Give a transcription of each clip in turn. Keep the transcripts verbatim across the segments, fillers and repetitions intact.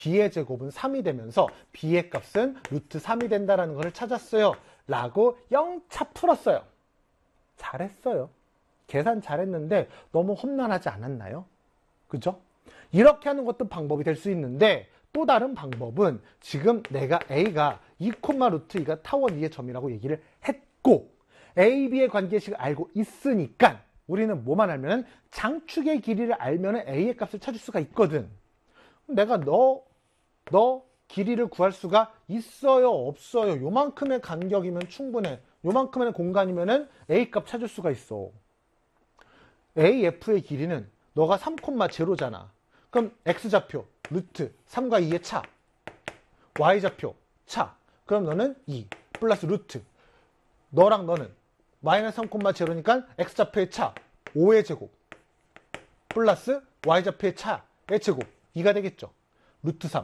b의 제곱은 삼이 되면서 b의 값은 루트 삼이 된다는 것을 찾았어요. 라고 영차 풀었어요. 잘했어요. 계산 잘했는데 너무 험난하지 않았나요? 그죠? 이렇게 하는 것도 방법이 될 수 있는데 또 다른 방법은 지금 내가 a가 이, 루트 이가 타원 이의 점이라고 얘기를 했고 a, b의 관계식을 알고 있으니까 우리는 뭐만 알면은 장축의 길이를 알면은 a의 값을 찾을 수가 있거든. 내가 너, 너 길이를 구할 수가 있어요? 없어요? 요만큼의 간격이면 충분해. 요만큼의 공간이면은 a 값 찾을 수가 있어. 에이에프의 길이는 너가 삼, 제로잖아. 그럼 x좌표 루트 삼과 이의 차, y좌표 차. 그럼 너는 이 플러스 루트 너랑 너는 마이너스 삼, 제로니까 x좌표의 차 오의 제곱 플러스 y좌표의 차의 제곱 이가 되겠죠. 루트 삼.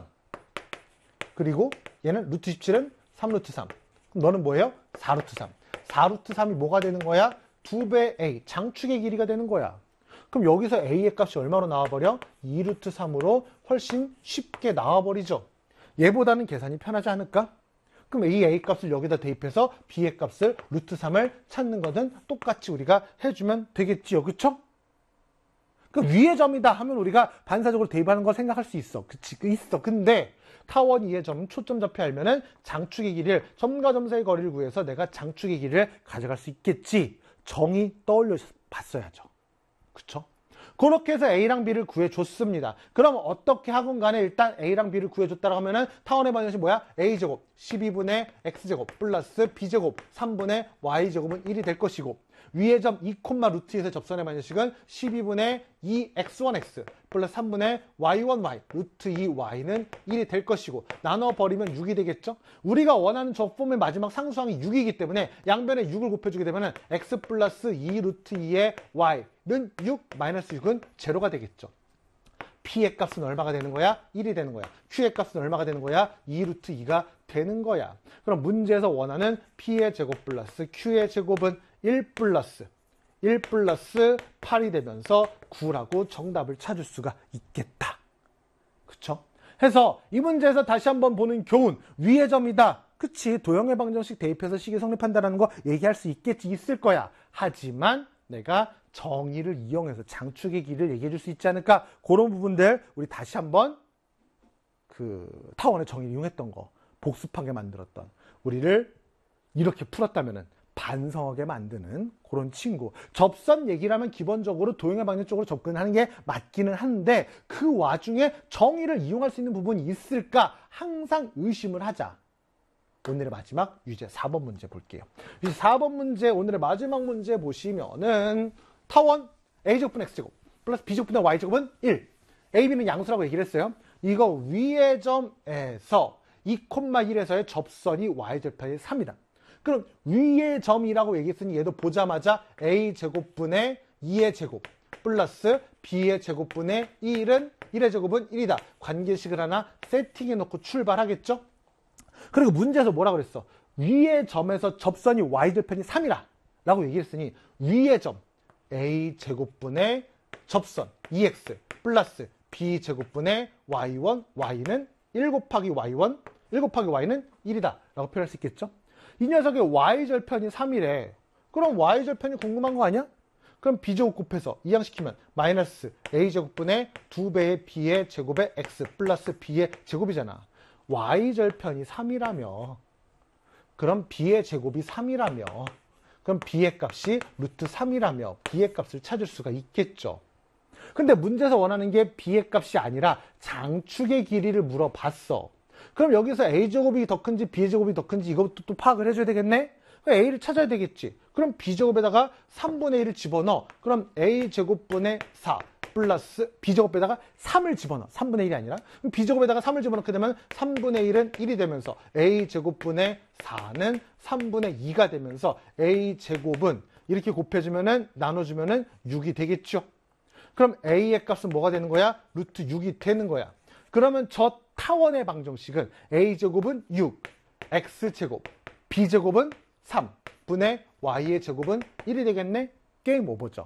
그리고 얘는 루트 십칠은 삼 루트 삼. 그럼 너는 뭐예요? 사 루트 삼. 사 루트 삼이 뭐가 되는 거야? 두 배 a, 장축의 길이가 되는 거야. 그럼 여기서 a의 값이 얼마로 나와버려? 이 루트 삼으로 훨씬 쉽게 나와버리죠. 얘보다는 계산이 편하지 않을까? 그럼 이 a 값을 여기다 대입해서 b의 값을 루트 삼을 찾는 것은 똑같이 우리가 해주면 되겠지요. 그쵸? 그 위의 점이다 하면 우리가 반사적으로 대입하는 걸 생각할 수 있어. 그치? 있어. 근데 타원 이의 점, 초점 좌표 알면은 장축의 길이를, 점과 점 사이의 거리를 구해서 내가 장축의 길이를 가져갈 수 있겠지. 정의 떠올려 봤어야죠. 그쵸? 그렇게 해서 a랑 b를 구해줬습니다. 그럼 어떻게 하건 간에 일단 a랑 b를 구해줬다고 하면은 타원의 방정식 뭐야? a제곱 십이분의 x제곱 플러스 b제곱 삼분의 y제곱은 일이 될 것이고 위의 점 이, 루트 이에서 접선의 방정식은 십이분의 이 엑스 원 엑스 플러스 삼분의 와이 원 와이 루트 이 와이는 일이 될 것이고 나눠버리면 육이 되겠죠? 우리가 원하는 저 폼의 마지막 상수항이 육이기 때문에 양변에 육을 곱해주게 되면 x 플러스 이 루트 이의 y는 육 마이너스 육은 제로가 되겠죠. p의 값은 얼마가 되는 거야? 일이 되는 거야. q의 값은 얼마가 되는 거야? 이 루트 이가 되는 거야. 그럼 문제에서 원하는 p의 제곱 플러스 q의 제곱은 일 플러스 일 플러스 팔이 되면서 구라고 정답을 찾을 수가 있겠다. 그쵸? 해서 이 문제에서 다시 한번 보는 교훈. 위의 점이다. 그치? 도형의 방정식 대입해서 식이 성립한다는 거 얘기할 수 있겠지. 있을 거야. 하지만 내가 정의를 이용해서 장축의 길이를 얘기해 줄 수 있지 않을까? 그런 부분들 우리 다시 한번 그 타원의 정의를 이용했던 거 복습하게 만들었던 우리를 이렇게 풀었다면은 반성하게 만드는 그런 친구. 접선 얘기라면 기본적으로 도형의 방정 쪽으로 접근하는 게 맞기는 한데 그 와중에 정의를 이용할 수 있는 부분이 있을까 항상 의심을 하자. 오늘의 마지막 유제 사 번 문제 볼게요. 유제 사 번 문제 오늘의 마지막 문제 보시면은 타원 a제곱분 x제곱 플러스 b제곱분의 y제곱은 일. a, b는 양수라고 얘기를 했어요. 이거 위의 점에서 이, 일에서의 접선이 y절편이 삼이다. 그럼 위의 점이라고 얘기했으니 얘도 보자마자 a제곱분의 이의 제곱 플러스 b의 제곱분의 일은 일의 제곱은 일이다. 관계식을 하나 세팅해 놓고 출발하겠죠? 그리고 문제에서 뭐라 그랬어? 위의 점에서 접선이 y절편이 삼이라 라고 얘기했으니 위의 점 a제곱분의 접선 이 엑스 플러스 b제곱분의 와이 원, y는 일 곱하기 와이 원, 일 곱하기 y는 일이다 라고 표현할 수 있겠죠? 이 녀석의 y절편이 삼이래. 그럼 y절편이 궁금한 거 아니야? 그럼 b제곱 곱해서 이항시키면 마이너스 a제곱분의 두 배의 b의 제곱의 x 플러스 b의 제곱이잖아. y절편이 삼이라며 그럼 b의 제곱이 삼이라며 그럼 b의 값이 루트 삼이라며 b의 값을 찾을 수가 있겠죠. 근데 문제에서 원하는 게 b의 값이 아니라 장축의 길이를 물어봤어. 그럼 여기서 a제곱이 더 큰지 b제곱이 더 큰지 이것도 또 파악을 해줘야 되겠네? 그럼 a를 찾아야 되겠지. 그럼 b제곱에다가 삼분의 일을 집어넣어. 그럼 a제곱분의 사 플러스 b제곱에다가 삼을 집어넣어. 삼분의 일이 아니라. 그럼 b제곱에다가 삼을 집어넣게 되면 삼분의 일은 일이 되면서 a제곱분의 사는 삼분의 이가 되면서 a제곱은 이렇게 곱해주면은 나눠주면은 육이 되겠죠. 그럼 a의 값은 뭐가 되는 거야? 루트 육이 되는 거야. 그러면 저 타원의 방정식은 a제곱은 육, x제곱, b제곱은 삼 분의 y의 제곱은 일이 되겠네? 게임 오버죠.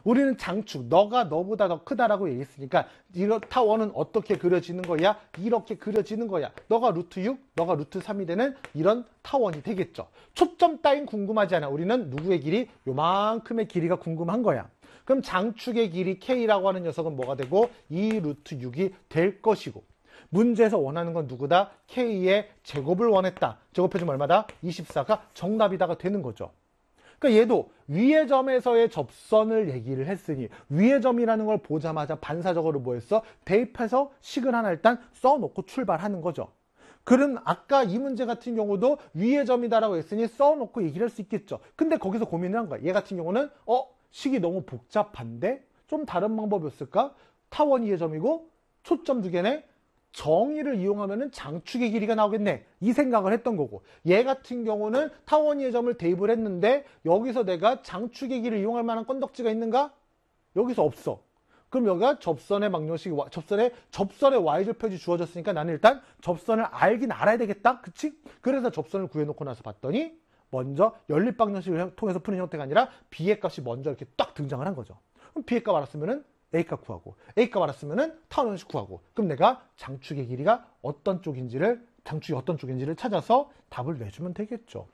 우리는 장축, 너가 너보다 더 크다라고 얘기했으니까 이런 타원은 어떻게 그려지는 거야? 이렇게 그려지는 거야. 너가 루트 육, 너가 루트 삼이 되는 이런 타원이 되겠죠. 초점 따윈 궁금하지 않아. 우리는 누구의 길이? 요만큼의 길이가 궁금한 거야. 그럼 장축의 길이 K라고 하는 녀석은 뭐가 되고 이 루트 육이 될 것이고, 문제에서 원하는 건 누구다? K의 제곱을 원했다. 제곱해주면 얼마다? 이십사가 정답이다가 되는 거죠. 그러니까 얘도 위의 점에서의 접선을 얘기를 했으니 위의 점이라는 걸 보자마자 반사적으로 뭐 했어? 대입해서 식을 하나 일단 써놓고 출발하는 거죠. 그럼 아까 이 문제 같은 경우도 위의 점이다라고 했으니 써놓고 얘기를 할 수 있겠죠. 근데 거기서 고민을 한 거야. 얘 같은 경우는 어? 식이 너무 복잡한데? 좀 다른 방법이 없을까? 타원 위의 점이고 초점 두 개네? 정의를 이용하면은 장축의 길이가 나오겠네. 이 생각을 했던 거고, 얘 같은 경우는 타원의 점을 대입을 했는데 여기서 내가 장축의 길이를 이용할 만한 건덕지가 있는가? 여기서 없어. 그럼 여기가 접선의 방정식이 접선의 접선의 y절편이 주어졌으니까 나는 일단 접선을 알긴 알아야 되겠다. 그치? 그래서 접선을 구해놓고 나서 봤더니 먼저 연립방정식을 통해서 푸는 형태가 아니라 b의 값이 먼저 이렇게 딱 등장을 한 거죠. 그럼 b의 값 알았으면은 A값 구하고, A값 알았으면은 타원 원식 구하고, 그럼 내가 장축의 길이가 어떤 쪽인지를, 장축이 어떤 쪽인지를 찾아서 답을 내주면 되겠죠.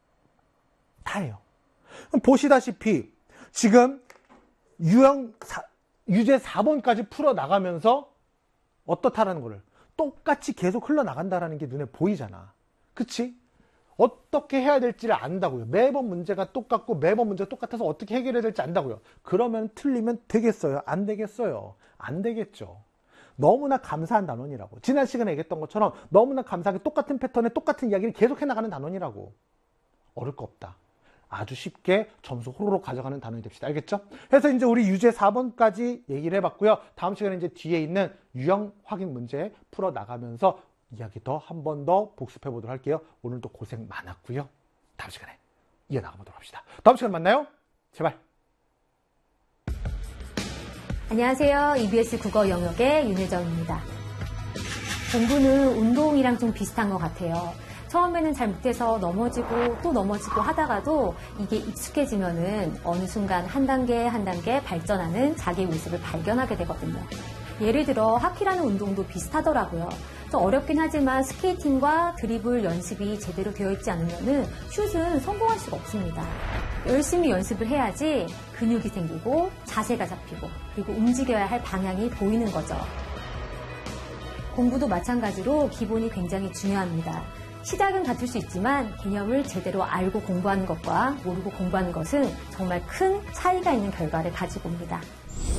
다예요. 그럼 보시다시피 지금 유형 사, 유제 사 번까지 풀어나가면서 어떻다라는 거를 똑같이 계속 흘러나간다라는 게 눈에 보이잖아. 그치? 어떻게 해야 될지를 안다고요. 매번 문제가 똑같고 매번 문제가 똑같아서 어떻게 해결해야 될지 안다고요. 그러면 틀리면 되겠어요? 안 되겠어요? 안 되겠죠. 너무나 감사한 단원이라고. 지난 시간에 얘기했던 것처럼 너무나 감사하게 똑같은 패턴에 똑같은 이야기를 계속 해나가는 단원이라고. 어려울 거 없다. 아주 쉽게 점수 호로록 가져가는 단원이 됩시다. 알겠죠? 그래서 이제 우리 유제 사 번까지 얘기를 해봤고요. 다음 시간에 이제 뒤에 있는 유형 확인 문제 풀어나가면서 이야기 더 한 번 더 복습해 보도록 할게요. 오늘도 고생 많았고요. 다음 시간에 이어나가 보도록 합시다. 다음 시간에 만나요. 제발. 안녕하세요. 이비에스 국어 영역의 윤혜정입니다. 공부는 운동이랑 좀 비슷한 것 같아요. 처음에는 잘 못해서 넘어지고 또 넘어지고 하다가도 이게 익숙해지면은 어느 순간 한 단계 한 단계 발전하는 자기의 모습을 발견하게 되거든요. 예를 들어 하키라는 운동도 비슷하더라고요. 좀 어렵긴 하지만 스케이팅과 드리블 연습이 제대로 되어 있지 않으면은 슛은 성공할 수가 없습니다. 열심히 연습을 해야지 근육이 생기고 자세가 잡히고 그리고 움직여야 할 방향이 보이는 거죠. 공부도 마찬가지로 기본이 굉장히 중요합니다. 시작은 같을 수 있지만 개념을 제대로 알고 공부하는 것과 모르고 공부하는 것은 정말 큰 차이가 있는 결과를 가지고 옵니다.